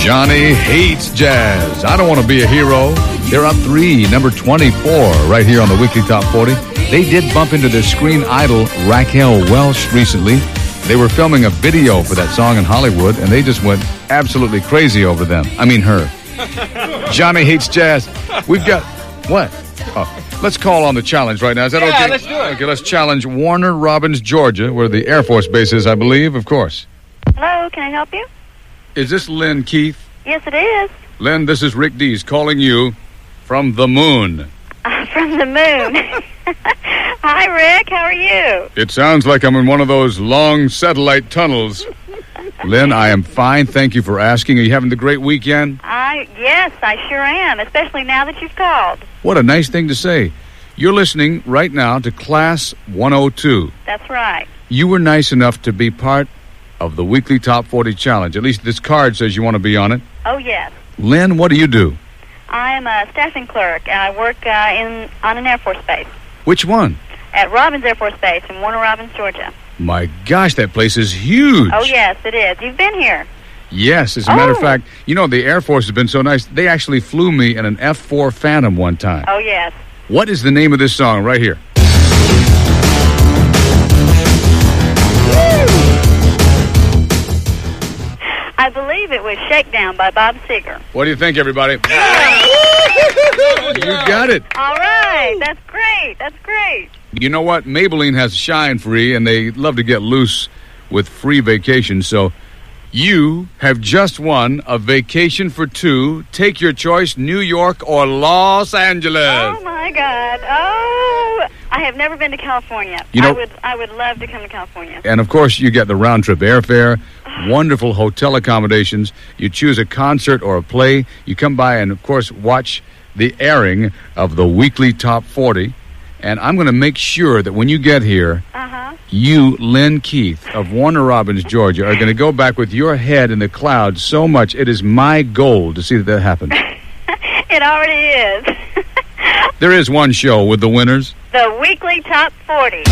Johnny hates jazz. I don't want to be a hero. They're up 3, number 24, right here on the Weekly Top 40. They did bump into their screen idol, Raquel Welch, recently. They were filming a video for that song in Hollywood, and they just went absolutely crazy over them. I mean, her. Johnny hates jazz. We've got... What? Oh, let's call on the challenge right now. Is that okay? Yeah, let's do it. Okay, let's challenge Warner Robins, Georgia, where the Air Force Base is, I believe, of course. Hello, can I help you? Is this Lynn Keith? Yes, it is. Lynn, this is Rick Dees calling you from the moon. From the moon. Hi, Rick. How are you? It sounds like I'm in one of those long satellite tunnels. Lynn, I am fine. Thank you for asking. Are you having a great weekend? Yes, I sure am, especially now that you've called. What a nice thing to say. You're listening right now to Class 102. That's right. You were nice enough to be part of the Weekly Top 40 Challenge. At least this card says you want to be on it. Oh, yes. Lynn, what do you do? I am a staffing clerk, and I work on an Air Force base. Which one? At Robins Air Force Base in Warner Robins, Georgia. My gosh, that place is huge. Oh, yes, it is. You've been here. Yes, as a matter of fact, you know, the Air Force has been so nice. They actually flew me in an F-4 Phantom one time. Oh, yes. What is the name of this song right here? I believe it was Shakedown by Bob Seger. What do you think, everybody? Yeah. You got it. All right. That's great. That's great. You know what? Maybelline has Shine Free, and they love to get loose with free vacations. So you have just won a vacation for 2. Take your choice, New York or Los Angeles. Oh, my God. Oh, I have never been to California. You know, I would love to come to California. And, of course, you get the round-trip airfare, wonderful hotel accommodations. You choose a concert or a play. You come by and, of course, watch the airing of the Weekly Top 40. And I'm going to make sure that when you get here, you, Lynn Keith of Warner Robins, Georgia, are going to go back with your head in the clouds so much. It is my goal to see that happen. It already is. There is one show with the winners. The Weekly Top 40.